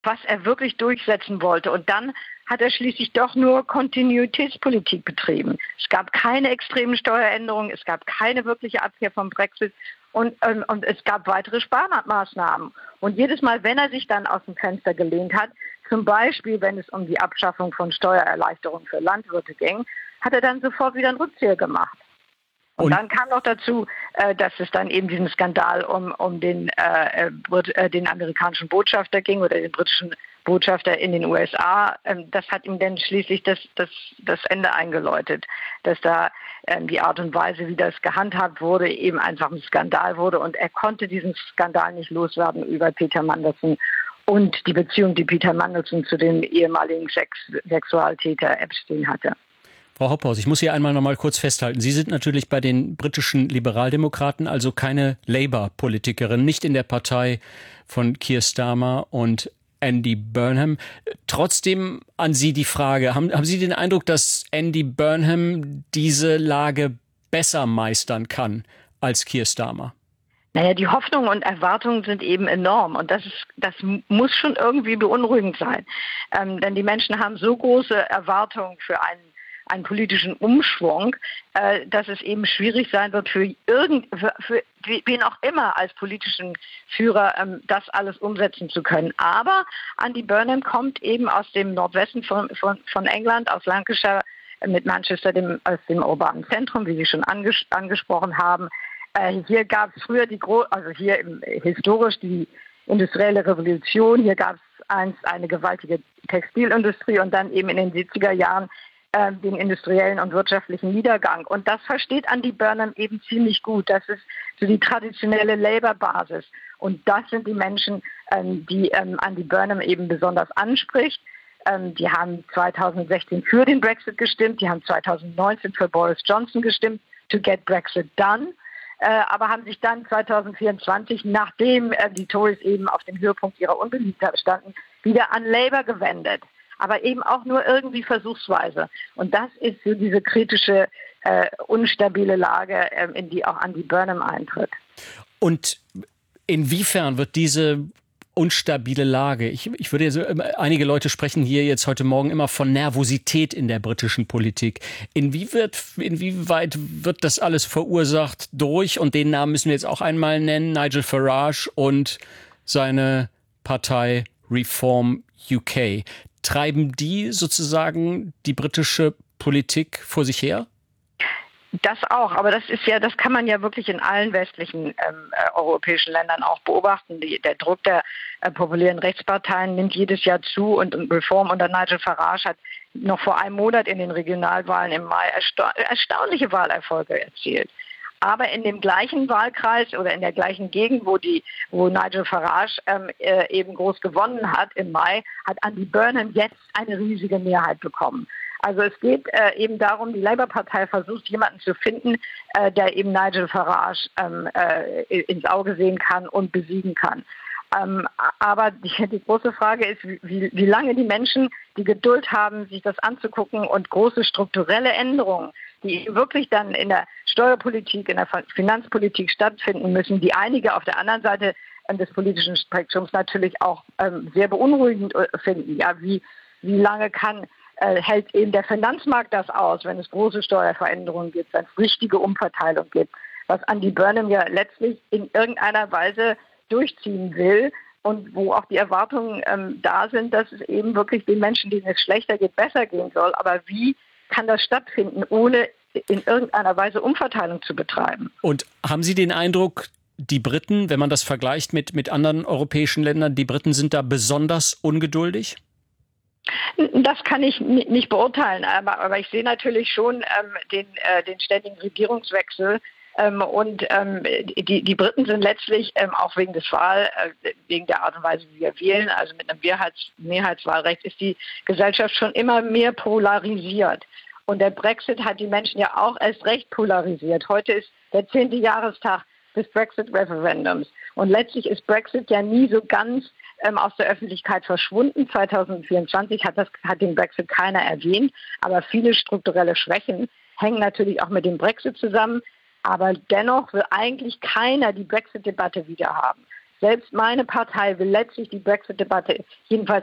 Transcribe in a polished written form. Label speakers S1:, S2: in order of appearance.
S1: was er wirklich durchsetzen wollte. Und dann hat er schließlich doch nur Kontinuitätspolitik betrieben. Es gab keine extremen Steueränderungen, es gab keine wirkliche Abkehr vom Brexit und es gab weitere Sparmaßnahmen. Und jedes Mal, wenn er sich dann aus dem Fenster gelehnt hat, zum Beispiel, wenn es um die Abschaffung von Steuererleichterungen für Landwirte ging, hat er dann sofort wieder einen Rückzieher gemacht. Und dann kam noch dazu, dass es dann eben diesen Skandal um den amerikanischen Botschafter ging oder den britischen Botschafter in den USA. Das hat ihm dann schließlich das Ende eingeläutet, dass da die Art und Weise, wie das gehandhabt wurde, eben einfach ein Skandal wurde. Und er konnte diesen Skandal nicht loswerden über Peter Mandelson und die Beziehung, die Peter Mandelson zu dem ehemaligen Sexualtäter Epstein hatte.
S2: Frau Hophaus, ich muss hier einmal noch mal kurz festhalten. Sie sind natürlich bei den britischen Liberaldemokraten, also keine Labour-Politikerin, nicht in der Partei von Keir Starmer und Andy Burnham. Trotzdem an Sie die Frage, haben Sie den Eindruck, dass Andy Burnham diese Lage besser meistern kann als Keir Starmer?
S1: Naja, die Hoffnungen und Erwartungen sind eben enorm und das muss schon irgendwie beunruhigend sein. Denn die Menschen haben so große Erwartungen für einen politischen Umschwung, dass es eben schwierig sein wird für wen auch immer als politischen Führer das alles umsetzen zu können. Aber Andy Burnham kommt eben aus dem Nordwesten von England, aus Lancashire, mit Manchester, aus dem urbanen Zentrum, wie Sie schon angesprochen haben. Hier gab es früher historisch die industrielle Revolution. Hier gab es einst eine gewaltige Textilindustrie und dann eben in den 70er Jahren den industriellen und wirtschaftlichen Niedergang. Und das versteht Andy Burnham eben ziemlich gut. Das ist so die traditionelle Labour-Basis. Und das sind die Menschen, die Andy Burnham eben besonders anspricht. Die haben 2016 für den Brexit gestimmt, die haben 2019 für Boris Johnson gestimmt, to get Brexit done. Aber haben sich dann 2024, nachdem die Tories eben auf dem Höhepunkt ihrer Unbeliebtheit standen, wieder an Labour gewendet. Aber eben auch nur irgendwie versuchsweise. Und das ist so diese kritische, unstabile Lage, in die auch Andy Burnham eintritt.
S2: Und inwiefern wird diese unstabile Lage, ich würde einige Leute sprechen hier jetzt heute Morgen immer von Nervosität in der britischen Politik. Inwieweit wird das alles verursacht durch, und den Namen müssen wir jetzt auch einmal nennen, Nigel Farage und seine Partei Reform UK. Treiben die sozusagen die britische Politik vor sich her?
S1: Das auch, aber das kann man ja wirklich in allen westlichen europäischen Ländern auch beobachten. Der Druck der populären Rechtsparteien nimmt jedes Jahr zu und Reform unter Nigel Farage hat noch vor einem Monat in den Regionalwahlen im Mai erstaunliche Wahlerfolge erzielt. Aber in dem gleichen Wahlkreis oder in der gleichen Gegend, wo Nigel Farage eben groß gewonnen hat im Mai, hat Andy Burnham jetzt eine riesige Mehrheit bekommen. Also es geht eben darum, die Labour-Partei versucht, jemanden zu finden, der eben Nigel Farage ins Auge sehen kann und besiegen kann. Aber die große Frage ist, wie lange die Menschen die Geduld haben, sich das anzugucken und große strukturelle Änderungen, die wirklich dann in der Steuerpolitik, in der Finanzpolitik stattfinden müssen, die einige auf der anderen Seite des politischen Spektrums natürlich auch sehr beunruhigend finden. Ja, wie lange hält eben der Finanzmarkt das aus, wenn es große Steuerveränderungen gibt, wenn es richtige Umverteilung gibt, was Andy Burnham ja letztlich in irgendeiner Weise durchziehen will und wo auch die Erwartungen da sind, dass es eben wirklich den Menschen, denen es schlechter geht, besser gehen soll. Aber wie kann das stattfinden, ohne in irgendeiner Weise Umverteilung zu betreiben?
S2: Und haben Sie den Eindruck, die Briten, wenn man das vergleicht mit anderen europäischen Ländern, die Briten sind da besonders ungeduldig?
S1: Das kann ich nicht beurteilen, aber ich sehe natürlich schon den ständigen Regierungswechsel. Die Briten sind letztlich auch wegen der Art und Weise, wie wir wählen, also mit einem Mehrheitswahlrecht, ist die Gesellschaft schon immer mehr polarisiert. Und der Brexit hat die Menschen ja auch erst recht polarisiert. Heute ist der 10. Jahrestag des Brexit-Referendums. Und letztlich ist Brexit ja nie so ganz aus der Öffentlichkeit verschwunden. 2024 hat den Brexit keiner erwähnt. Aber viele strukturelle Schwächen hängen natürlich auch mit dem Brexit zusammen. Aber dennoch will eigentlich keiner die Brexit-Debatte wieder haben. Selbst meine Partei will letztlich die Brexit-Debatte jedenfalls